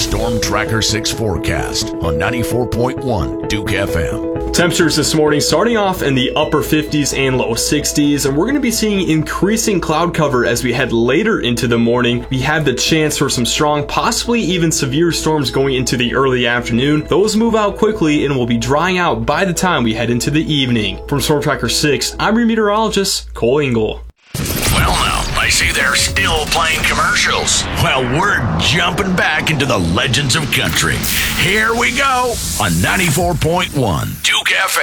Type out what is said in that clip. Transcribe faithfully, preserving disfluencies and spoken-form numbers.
Storm Tracker six forecast on ninety-four point one Duke F M. Temperatures this morning starting off in the upper fifties and low sixties, and we're going to be seeing increasing cloud cover as we head later into the morning. We have the chance for some strong, possibly even severe storms going into the early afternoon. Those move out quickly and will be drying out by the time we head into the evening. From Storm Tracker six, I'm your meteorologist, Cole Engel. Well, now, I see they're still playing commercials. Well, we're jumping back into the legends of country. Here we go on ninety-four point one Duke F M.